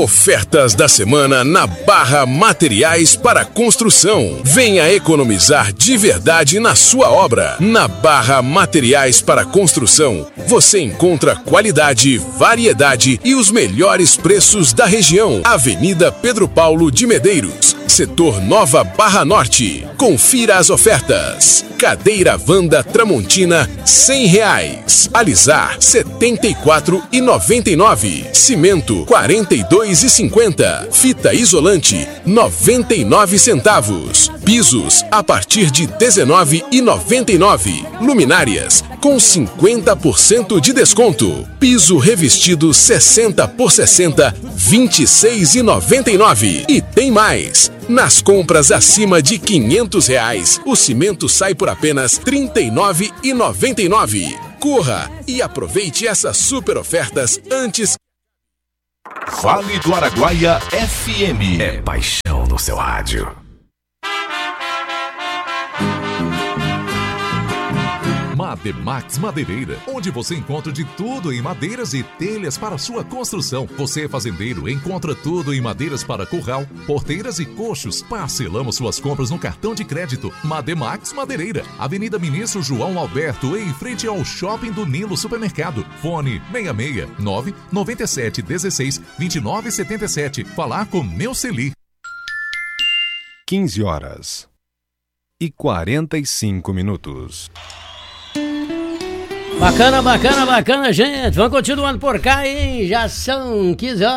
Ofertas da semana na Barra Materiais para Construção. Venha economizar de verdade na sua obra. Na Barra Materiais para Construção, você encontra qualidade, variedade e os melhores preços da região. Avenida Pedro Paulo de Medeiros, setor Nova Barra Norte. Confira as ofertas. Cadeira Wanda Tramontina, R$100. Alisar, R$ 74,99. Cimento, R$ 42,50. Fita isolante, 99 centavos. Pisos, a partir de R$ 19,99. Luminárias, com 50% de desconto. Piso revestido 60 por 60, R$ 26,99. E tem mais! Nas compras acima de R$ 500, o cimento sai por apenas R$ 39,99. Corra e aproveite essas super ofertas antes. Vale do Araguaia FM. É paixão no seu rádio. Mademax Madeireira, onde você encontra de tudo em madeiras e telhas para sua construção. Você é fazendeiro, encontra tudo em madeiras para curral, porteiras e coxos. Parcelamos suas compras no cartão de crédito. Mademax Madeireira, Avenida Ministro João Alberto, em frente ao Shopping do Nilo Supermercado. Fone 669 97 16 29 77. Falar com Neuceli. 15h45. Bacana, gente. Vamos continuando por cá, hein? Já são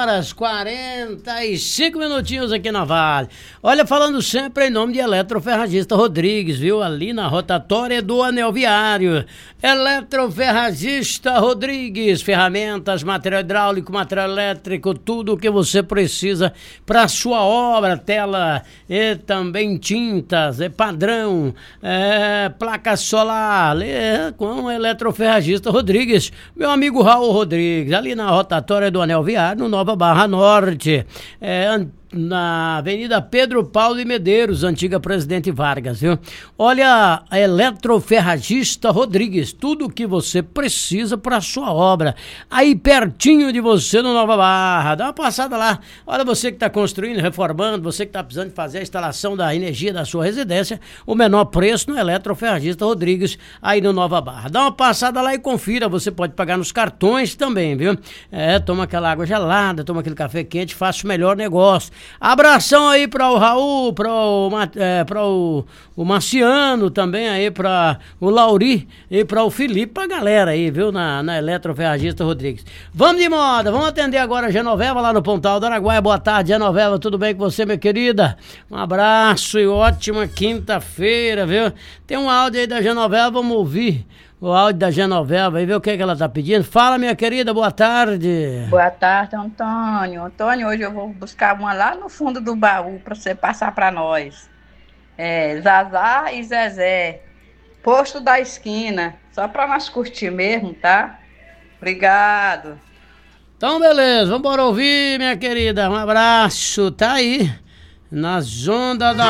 15h45 aqui na Vale. Olha, falando sempre em nome de Eletroferragista Rodrigues, viu? Ali na rotatória do Anel Viário. Eletroferragista Rodrigues. Ferramentas, material hidráulico, material elétrico, tudo o que você precisa para sua obra. Tela e também tintas, padrão, placa solar, com Eletroferragista Rodrigues, meu amigo Raul Rodrigues, ali na rotatória do Anel Viário, no Nova Barra Norte, na Avenida Pedro Paulo de Medeiros, antiga Presidente Vargas, viu? Olha, a Eletroferragista Rodrigues, tudo o que você precisa para sua obra, aí pertinho de você no Nova Barra, dá uma passada lá. Olha, você que está construindo, reformando, você que está precisando fazer a instalação da energia da sua residência, o menor preço no Eletroferragista Rodrigues, aí no Nova Barra. Dá uma passada lá e confira, você pode pagar nos cartões também, viu? Toma aquela água gelada, toma aquele café quente, faça o melhor negócio. Abração aí para o Raul, para o Marciano também aí, para o Lauri e para o Felipe, pra galera aí, viu, na Eletroferragista Rodrigues. Vamos de moda, vamos atender agora a Genoveva lá no Pontal do Araguaia. Boa tarde, Genoveva, tudo bem com você, minha querida? Um abraço e ótima quinta-feira, viu? Tem um áudio aí da Genoveva, vamos ouvir o áudio da Genoveva e ver o que ela tá pedindo. Fala, minha querida, boa tarde. Boa tarde, Antônio. Antônio, hoje eu vou buscar uma lá no fundo do baú para você passar para nós. Zazá e Zezé, posto da esquina, só para nós curtir mesmo, tá? Obrigado. Então, beleza, vamos embora ouvir, minha querida. Um abraço, tá aí, nas ondas da